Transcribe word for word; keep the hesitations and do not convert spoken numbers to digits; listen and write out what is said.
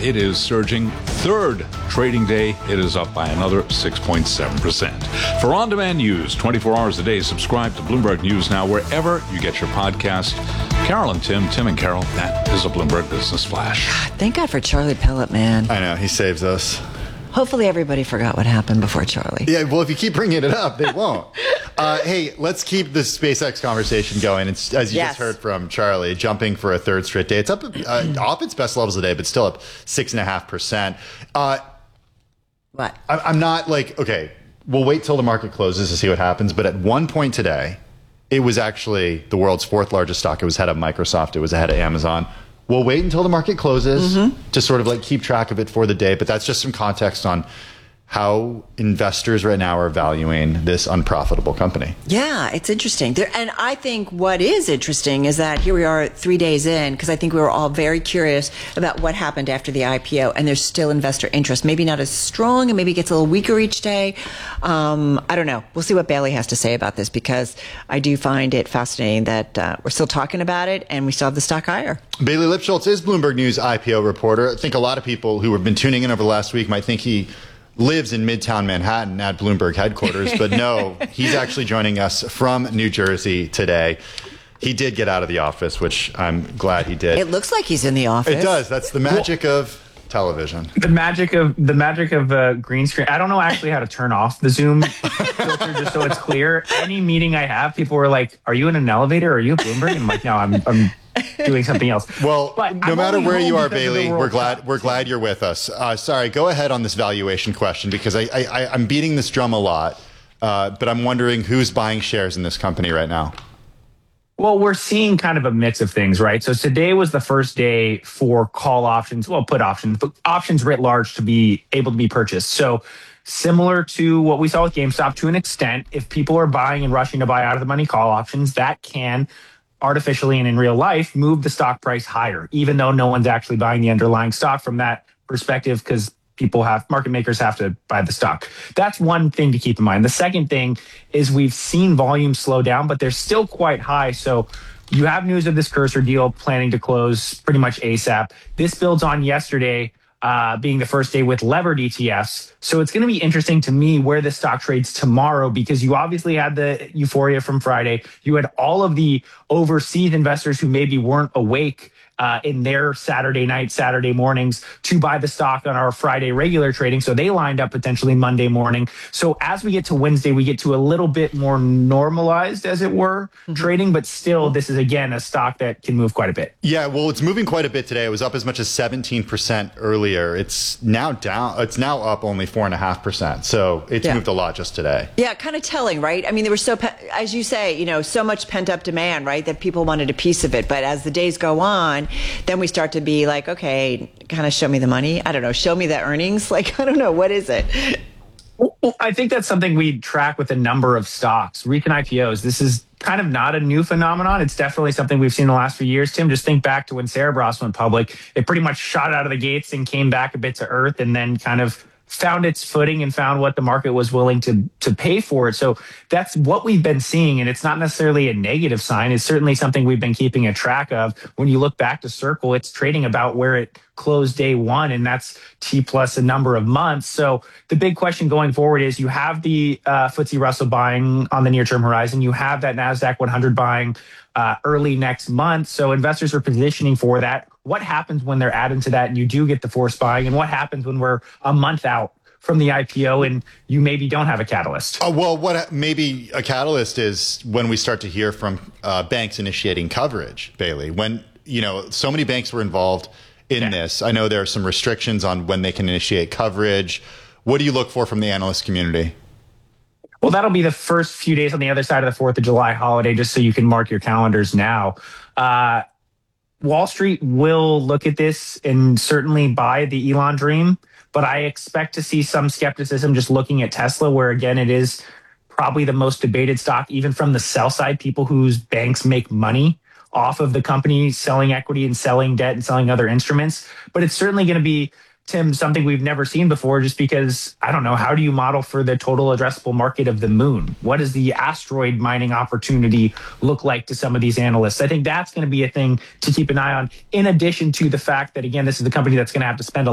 it is surging. Third trading day, it is up by another six point seven percent. For on-demand news, twenty-four hours a day, subscribe to Bloomberg News Now wherever you get your podcast. Carol and Tim, Tim and Carol, that is a Bloomberg Business Flash. Thank God for Charlie Pellet, man. I know, he saves us. Hopefully everybody forgot what happened before Charlie. Yeah, well, if you keep bringing it up, they won't. uh, hey, let's keep this SpaceX conversation going. It's, as you Yes. just heard from Charlie, jumping for a third straight day. It's up uh, off its best levels today, but still up six point five percent. Uh, What? I- I'm not like, okay, we'll wait till the market closes to see what happens. But at one point today, it was actually the world's fourth largest stock. It was ahead of Microsoft. It was ahead of Amazon. We'll wait until the market closes mm-hmm. to sort of like keep track of it for the day. But that's just some context on how investors right now are valuing this unprofitable company. Yeah, it's interesting. There, and I think what is interesting is that here we are three days in, because I think we were all very curious about what happened after the I P O, and there's still investor interest. Maybe not as strong, and maybe it gets a little weaker each day. Um, I don't know. We'll see what Bailey has to say about this, because I do find it fascinating that uh, we're still talking about it, and we still have the stock higher. Bailey Lipschultz is Bloomberg News I P O reporter. I think a lot of people who have been tuning in over the last week might think he lives in Midtown Manhattan at Bloomberg headquarters, but no, he's actually joining us from New Jersey today. He did get out of the office, which I'm glad he did. It looks like he's in the office. It does. That's the magic well, of television. The magic of the magic of uh, green screen. I don't know actually how to turn off the Zoom filter just so it's clear. Any meeting I have, people were like, "Are you in an elevator? Are you at Bloomberg?" And I'm like, "No, I'm." I'm doing something else. Well, but no I'm matter where you are, Bailey, we're glad Cup. we're glad you're with us. Uh, sorry, go ahead on this valuation question, because I, I, I'm beating this drum a lot, uh, but I'm wondering who's buying shares in this company right now. Well, we're seeing kind of a mix of things, right? So today was the first day for call options, well, put options, but options writ large to be able to be purchased. So similar to what we saw with GameStop to an extent, if people are buying and rushing to buy out of the money call options, that can artificially and in real life move the stock price higher, even though no one's actually buying the underlying stock from that perspective, because people have, market makers have to buy the stock. That's one thing to keep in mind. The second thing is we've seen volume slow down, but they're still quite high. So you have news of this Cursor deal planning to close pretty much ASAP. This builds on yesterday uh, being the first day with levered E T Fs. So it's going to be interesting to me where the stock trades tomorrow, because you obviously had the euphoria from Friday. You had all of the overseas investors who maybe weren't awake Uh, in their Saturday night, Saturday mornings to buy the stock on our Friday regular trading. So they lined up potentially Monday morning. So as we get to Wednesday, we get to a little bit more normalized, as it were, mm-hmm. trading. But still, this is, again, a stock that can move quite a bit. Yeah, well, it's moving quite a bit today. It was up as much as seventeen percent earlier. It's now down. It's now up only four point five percent. So it's yeah. moved a lot just today. Yeah, kind of telling, right? I mean, there was so, as you say, you know, so much pent up demand, right, that people wanted a piece of it. But as the days go on, then we start to be like, okay, kind of show me the money. I don't know. Show me the earnings. Like, I don't know. What is it? Well, I think that's something we track with a number of stocks. Recent I P Os. This is kind of not a new phenomenon. It's definitely something we've seen in the last few years. Tim, just think back to when Cerebras went public. It pretty much shot out of the gates and came back a bit to earth, and then kind of found its footing and found what the market was willing to to pay for it. So that's what we've been seeing, and it's not necessarily a negative sign. It's certainly something we've been keeping a track of. When you look back to Circle, it's trading about where it closed day one, and that's T plus a number of months. So the big question going forward is you have the uh, F T S E Russell buying on the near-term horizon. You have that NASDAQ one hundred buying uh, early next month. So investors are positioning for that. What happens when they're added to that and you do get the forced buying? And what happens when we're a month out from the I P O and you maybe don't have a catalyst? Uh, well, what maybe a catalyst is when we start to hear from uh, banks initiating coverage, Bailey. When, you know, so many banks were involved in yeah. this. I know there are some restrictions on when they can initiate coverage. What do you look for from the analyst community? Well, that'll be the first few days on the other side of the fourth of July holiday, just so you can mark your calendars now. Uh, Wall Street will look at this and certainly buy the Elon dream, but I expect to see some skepticism just looking at Tesla, where, again, it is probably the most debated stock, even from the sell side, people whose banks make money off of the company selling equity and selling debt and selling other instruments. But it's certainly going to be, Tim, something we've never seen before, just because, I don't know, how do you model for the total addressable market of the moon? What does the asteroid mining opportunity look like to some of these analysts? I think that's going to be a thing to keep an eye on, in addition to the fact that, again, this is the company that's going to have to spend a